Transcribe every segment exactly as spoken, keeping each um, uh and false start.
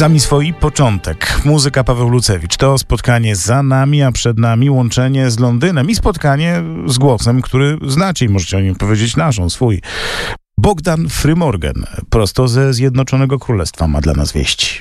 Sami swoi początek. Muzyka Paweł Lucewicz. To spotkanie za nami, a przed nami łączenie z Londynem i spotkanie z głosem, który znacie i możecie o nim powiedzieć naszą, swój. Bogdan Frymorgan, prosto ze Zjednoczonego Królestwa, ma dla nas wieści.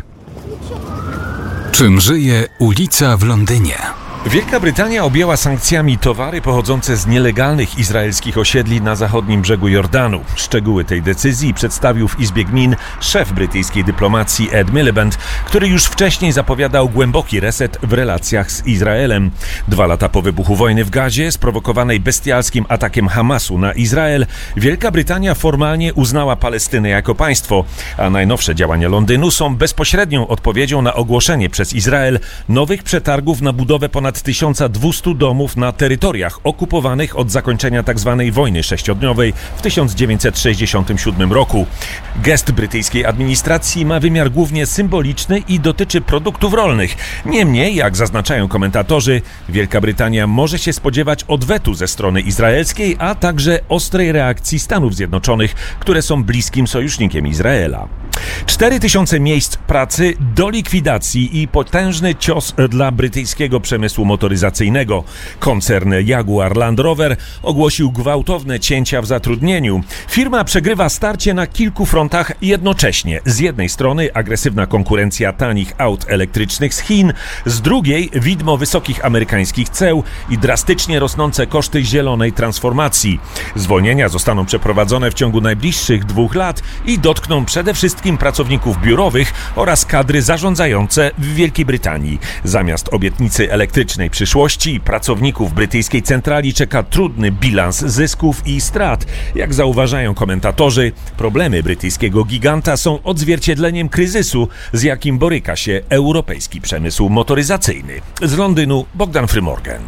Czym żyje ulica w Londynie? Wielka Brytania objęła sankcjami towary pochodzące z nielegalnych izraelskich osiedli na zachodnim brzegu Jordanu. Szczegóły tej decyzji przedstawił w Izbie Gmin szef brytyjskiej dyplomacji Ed Miliband, który już wcześniej zapowiadał głęboki reset w relacjach z Izraelem. Dwa lata po wybuchu wojny w Gazie, sprowokowanej bestialskim atakiem Hamasu na Izrael, Wielka Brytania formalnie uznała Palestynę jako państwo, a najnowsze działania Londynu są bezpośrednią odpowiedzią na ogłoszenie przez Izrael nowych przetargów na budowę ponad tysiąc dwieście domów na terytoriach okupowanych od zakończenia tzw. wojny sześciodniowej w tysiąc dziewięćset sześćdziesiątym siódmym roku. Gest brytyjskiej administracji ma wymiar głównie symboliczny i dotyczy produktów rolnych. Niemniej, jak zaznaczają komentatorzy, Wielka Brytania może się spodziewać odwetu ze strony izraelskiej, a także ostrej reakcji Stanów Zjednoczonych, które są bliskim sojusznikiem Izraela. cztery tysiące miejsc pracy do likwidacji i potężny cios dla brytyjskiego przemysłu motoryzacyjnego. Koncern Jaguar Land Rover ogłosił gwałtowne cięcia w zatrudnieniu. Firma przegrywa starcie na kilku frontach jednocześnie. Z jednej strony agresywna konkurencja tanich aut elektrycznych z Chin, z drugiej widmo wysokich amerykańskich ceł i drastycznie rosnące koszty zielonej transformacji. Zwolnienia zostaną przeprowadzone w ciągu najbliższych dwóch lat i dotkną przede wszystkim pracowników biurowych oraz kadry zarządzające w Wielkiej Brytanii. Zamiast obietnicy elektrycznej przyszłości pracowników brytyjskiej centrali czeka trudny bilans zysków i strat. Jak zauważają komentatorzy, problemy brytyjskiego giganta są odzwierciedleniem kryzysu, z jakim boryka się europejski przemysł motoryzacyjny. Z Londynu Bogdan Frymorgan.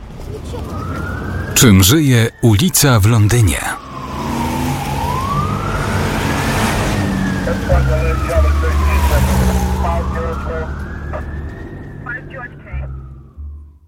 Czym żyje ulica w Londynie? That's